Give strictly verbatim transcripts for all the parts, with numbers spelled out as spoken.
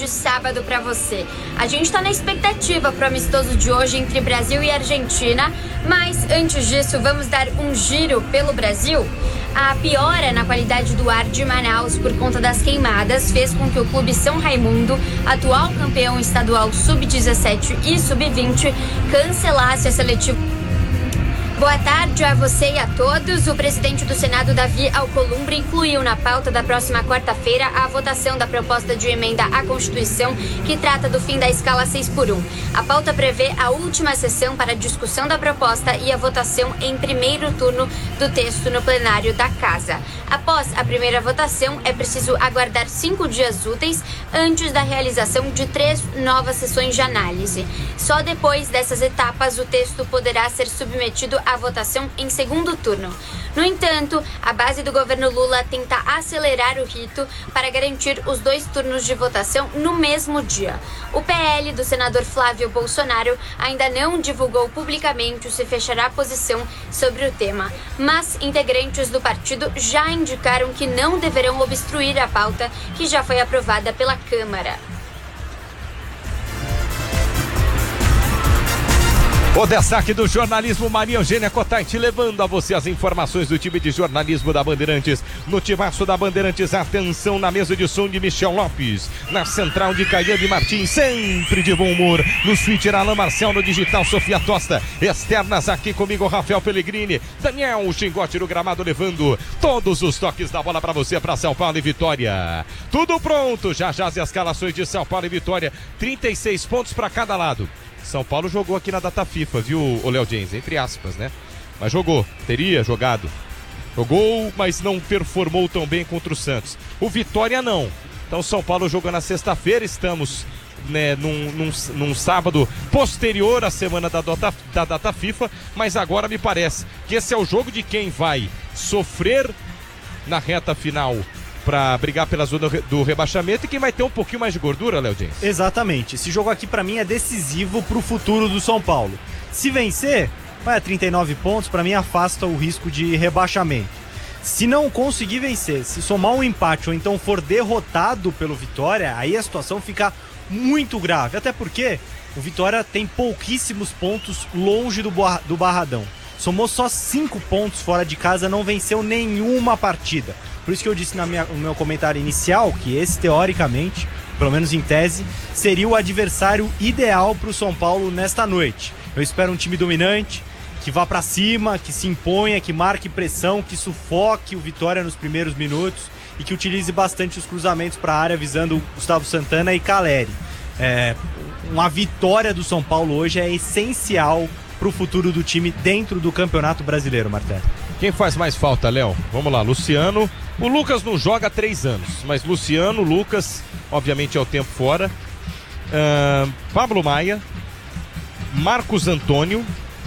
sábado para você. A gente tá na expectativa pro amistoso de hoje entre Brasil e Argentina, mas antes disso vamos dar um giro pelo Brasil. A piora na qualidade do ar de Manaus por conta das queimadas fez com que o Clube São Raimundo, atual campeão estadual sub dezessete e sub vinte, cancelasse a seletiva. Boa tarde a você e a todos. O presidente do Senado, Davi Alcolumbre, incluiu na pauta da próxima quarta-feira a votação da proposta de emenda à Constituição que trata do fim da escala seis por um. A pauta prevê a última sessão para a discussão da proposta e a votação em primeiro turno do texto no plenário da Casa. Após a primeira votação, é preciso aguardar cinco dias úteis antes da realização de três novas sessões de análise. Só depois dessas etapas, o texto poderá ser submetido à votação em segundo turno. No entanto, a base do governo Lula tenta acelerar o rito para garantir os dois turnos de votação no mesmo dia. O P L do senador Flávio Bolsonaro ainda não divulgou publicamente se fechará posição sobre o tema, mas integrantes do partido já indicaram que não deverão obstruir a pauta que já foi aprovada pela Câmara. O destaque do jornalismo, Maria Eugênia Cotaiti, levando a você as informações do time de jornalismo da Bandeirantes. No timaço da Bandeirantes, atenção na mesa de som de Michel Lopes. Na central de Caiane Martins, sempre de bom humor. No switcher, Alain Marcel, no digital, Sofia Tosta. Externas aqui comigo, Rafael Pellegrini. Daniel Xingote no gramado, levando todos os toques da bola para você, para São Paulo e Vitória. Tudo pronto, já já as escalações de São Paulo e Vitória. trinta e seis pontos para cada lado. São Paulo jogou aqui na data FIFA, viu, o Léo James? Entre aspas, né? Mas jogou, teria jogado. Jogou, mas não performou tão bem contra o Santos. O Vitória não. Então São Paulo jogou na sexta-feira, estamos né, num, num, num sábado posterior à semana da data, da data FIFA, mas agora me parece que esse é o jogo de quem vai sofrer na reta final para brigar pela zona do rebaixamento e quem vai ter um pouquinho mais de gordura, Léo James. Exatamente. Esse jogo aqui para mim é decisivo para o futuro do São Paulo. Se vencer, vai a trinta e nove pontos, para mim afasta o risco de rebaixamento. Se não conseguir vencer, se somar um empate ou então for derrotado pelo Vitória, aí a situação fica muito grave. Até porque o Vitória tem pouquíssimos pontos longe do, do Barradão. Somou só cinco pontos fora de casa, não venceu nenhuma partida. Por isso que eu disse na minha, no meu comentário inicial que esse, teoricamente, pelo menos em tese, seria o adversário ideal para o São Paulo nesta noite. Eu espero um time dominante, que vá para cima, que se imponha, que marque pressão, que sufoque o Vitória nos primeiros minutos e que utilize bastante os cruzamentos para a área visando Gustavo Santana e Caleri. É, uma vitória do São Paulo hoje é essencial para o futuro do time dentro do Campeonato Brasileiro, Martelo. Quem faz mais falta, Léo? Vamos lá, Luciano. O Lucas não joga há três anos, mas Luciano, Lucas, obviamente é o tempo fora. Uh, Pablo Maia, Marcos Antônio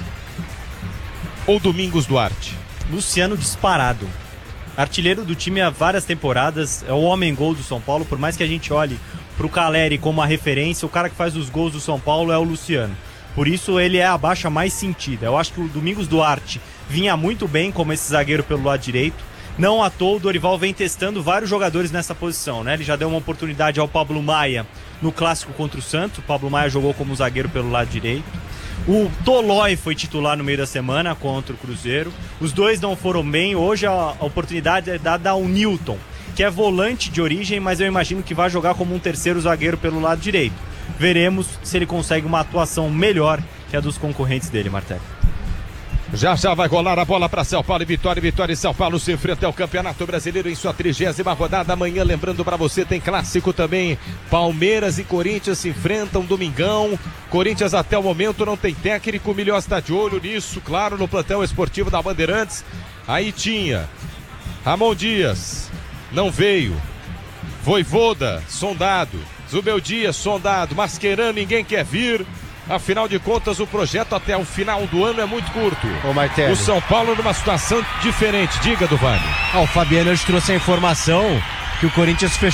ou Domingos Duarte? Luciano disparado. Artilheiro do time há várias temporadas, é o homem-gol do São Paulo. Por mais que a gente olhe para o Caleri como a referência, o cara que faz os gols do São Paulo é o Luciano. Por isso ele é a baixa mais sentida. Eu acho que o Domingos Duarte vinha muito bem como esse zagueiro pelo lado direito. Não à toa o Dorival vem testando vários jogadores nessa posição, né? Ele já deu uma oportunidade ao Pablo Maia no clássico contra o Santos. O Pablo Maia jogou como zagueiro pelo lado direito. O Tolói foi titular no meio da semana contra o Cruzeiro. Os dois não foram bem. Hoje a oportunidade é dada ao Newton, que é volante de origem, mas eu imagino que vai jogar como um terceiro zagueiro pelo lado direito. Veremos se ele consegue uma atuação melhor que a dos concorrentes dele, Martelo. Já já vai rolar a bola para São Paulo e Vitória. Vitória e São Paulo se enfrentam ao Campeonato Brasileiro em sua trigésima rodada. Amanhã, lembrando para você, tem clássico também. Palmeiras e Corinthians se enfrentam domingão. Corinthians até o momento não tem técnico. O Milhão está de olho nisso, claro, no plantão esportivo da Bandeirantes. Aí tinha Ramon Dias, não veio. Vojvoda, sondado. Zubeldia, sondado. Mascherano, ninguém quer vir. Afinal de contas, o projeto até o final do ano é muito curto. Ô, Martelo. O São Paulo numa situação diferente. Diga, Duvani. Ah, o Fabiano hoje trouxe a informação que o Corinthians fechou